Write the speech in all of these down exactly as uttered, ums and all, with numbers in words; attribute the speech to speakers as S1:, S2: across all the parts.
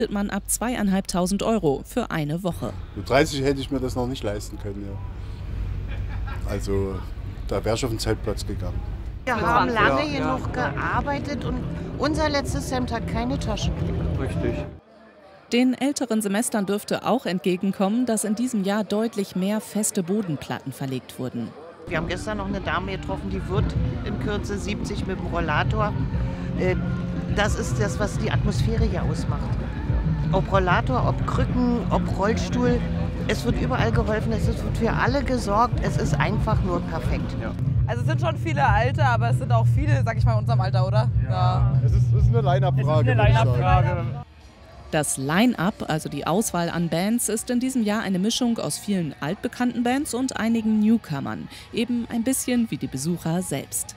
S1: man ab zweieinhalbtausend Euro für eine Woche.
S2: Mit dreißig hätte ich mir das noch nicht leisten können. Ja. Also da wäre ich auf den Zeltplatz gegangen.
S3: Wir haben lange genug gearbeitet und unser letztes Hemd hat keine Taschen.
S4: Richtig.
S1: Den älteren Semestern dürfte auch entgegenkommen, dass in diesem Jahr deutlich mehr feste Bodenplatten verlegt wurden.
S3: Wir haben gestern noch eine Dame getroffen, die wird in Kürze siebzig mit dem Rollator. Das ist das, was die Atmosphäre hier ausmacht. Ob Rollator, ob Krücken, ob Rollstuhl, es wird überall geholfen, es wird für alle gesorgt, es ist einfach nur perfekt.
S5: Ja. Also es sind schon viele Alte, aber es sind auch viele, sag ich mal, in unserem Alter, oder?
S2: Ja, ja. Es, ist, es ist eine Line-Up-Frage.
S5: Line-Up-Frage.
S1: Das Line-Up, also die Auswahl an Bands, ist in diesem Jahr eine Mischung aus vielen altbekannten Bands und einigen Newcomern. Eben ein bisschen wie die Besucher selbst.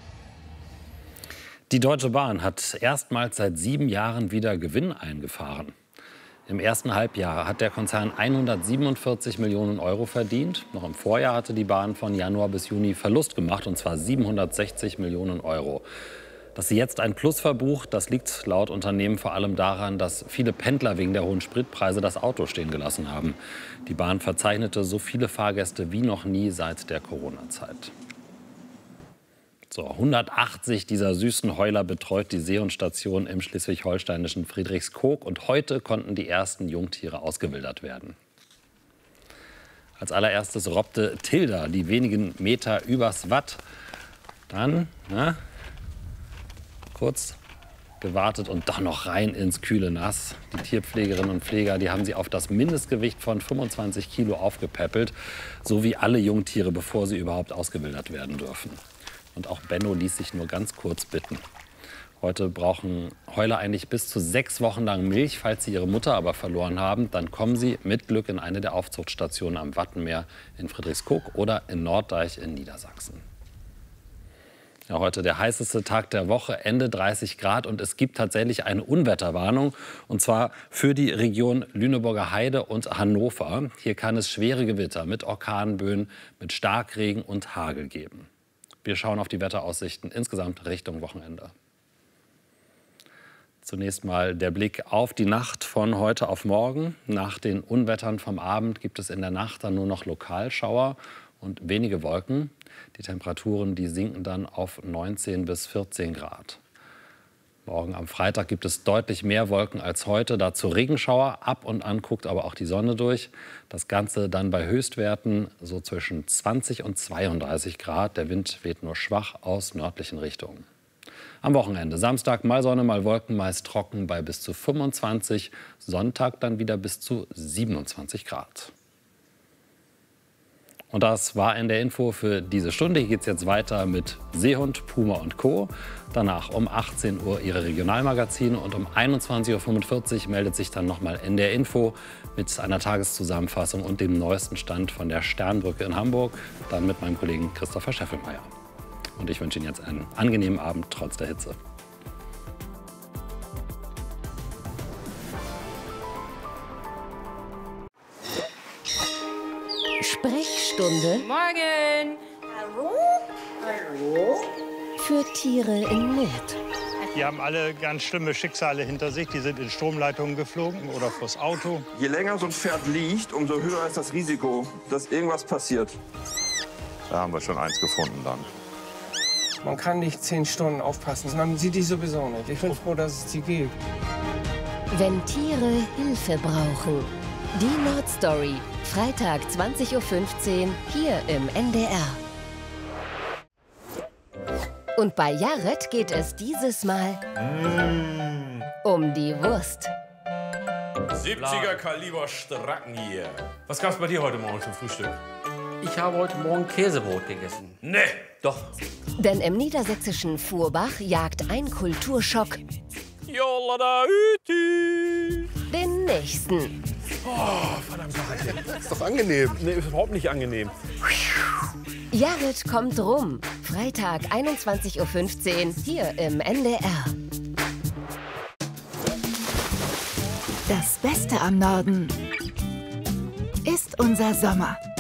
S6: Die Deutsche Bahn hat erstmals seit sieben Jahren wieder Gewinn eingefahren. Im ersten Halbjahr hat der Konzern hundertsiebenundvierzig Millionen Euro verdient. Noch im Vorjahr hatte die Bahn von Januar bis Juni Verlust gemacht, und zwar siebenhundertsechzig Millionen Euro. Dass sie jetzt ein Plus verbucht, das liegt laut Unternehmen vor allem daran, dass viele Pendler wegen der hohen Spritpreise das Auto stehen gelassen haben. Die Bahn verzeichnete so viele Fahrgäste wie noch nie seit der Corona-Zeit. So, hundertachtzig dieser süßen Heuler betreut die Seehundstation im schleswig-holsteinischen Friedrichskoog. Und heute konnten die ersten Jungtiere ausgewildert werden. Als allererstes robbte Tilda die wenigen Meter übers Watt. Dann, na, kurz gewartet und doch noch rein ins kühle Nass. Die Tierpflegerinnen und Pfleger, die haben sie auf das Mindestgewicht von fünfundzwanzig Kilo aufgepäppelt. So wie alle Jungtiere, bevor sie überhaupt ausgewildert werden dürfen. Und auch Benno ließ sich nur ganz kurz bitten. Heute brauchen Heuler eigentlich bis zu sechs Wochen lang Milch. Falls sie ihre Mutter aber verloren haben, dann kommen sie mit Glück in eine der Aufzuchtstationen am Wattenmeer in Friedrichskoog oder in Norddeich in Niedersachsen. Ja, heute der heißeste Tag der Woche, Ende dreißig Grad. Und es gibt tatsächlich eine Unwetterwarnung. Und zwar für die Region Lüneburger Heide und Hannover. Hier kann es schwere Gewitter mit Orkanböen, mit Starkregen und Hagel geben. Wir schauen auf die Wetteraussichten insgesamt Richtung Wochenende. Zunächst mal der Blick auf die Nacht von heute auf morgen. Nach den Unwettern vom Abend gibt es in der Nacht dann nur noch Lokalschauer und wenige Wolken. Die Temperaturen, die sinken dann auf neunzehn bis vierzehn Grad. Morgen am Freitag gibt es deutlich mehr Wolken als heute. Dazu Regenschauer. Ab und an guckt aber auch die Sonne durch. Das Ganze dann bei Höchstwerten so zwischen zwanzig und zweiunddreißig Grad. Der Wind weht nur schwach aus nördlichen Richtungen. Am Wochenende Samstag mal Sonne, mal Wolken, meist trocken bei bis zu fünfundzwanzig. Sonntag dann wieder bis zu siebenundzwanzig Grad. Und das war in der Info für diese Stunde. Hier geht es jetzt weiter mit Seehund, Puma und Co. Danach um achtzehn Uhr Ihre Regionalmagazine und um einundzwanzig Uhr fünfundvierzig meldet sich dann nochmal in der Info mit einer Tageszusammenfassung und dem neuesten Stand von der Sternbrücke in Hamburg. Dann mit meinem Kollegen Christopher Scheffelmeier. Und ich wünsche Ihnen jetzt einen angenehmen Abend trotz der Hitze.
S7: Sprechstunde.
S8: Morgen.
S7: Hallo? Hallo? Für Tiere in Not.
S9: Die haben alle ganz schlimme Schicksale hinter sich. Die sind in Stromleitungen geflogen oder vors Auto.
S10: Je länger so ein Pferd liegt, umso höher ist das Risiko, dass irgendwas passiert.
S11: Da haben wir schon eins gefunden dann.
S12: Man kann nicht zehn Stunden aufpassen. Man sieht die sowieso nicht. Ich bin froh, dass es die gibt.
S7: Wenn Tiere Hilfe brauchen. Die Nordstory. Freitag zwanzig Uhr fünfzehn hier im N D R. Und bei Jared geht es dieses Mal mm. um die Wurst.
S13: siebziger Kaliber Stracken hier. Was gab's bei dir heute Morgen zum Frühstück?
S14: Ich habe heute Morgen Käsebrot gegessen.
S13: Nee,
S14: doch.
S7: Denn im niedersächsischen Fuhrbach jagt ein Kulturschock den nächsten.
S2: Oh, verdammt, das ist doch angenehm.
S13: Nee, ist überhaupt nicht angenehm.
S7: Jared kommt rum. Freitag einundzwanzig Uhr fünfzehn hier im N D R.
S15: Das Beste am Norden ist unser Sommer.